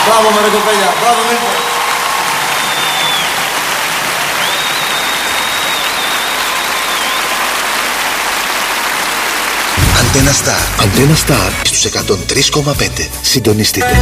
Μπράβο με ρε κοπέλια, μπράβο Μίλκο. Αντένα Star στους 103,5. Συντονιστείτε.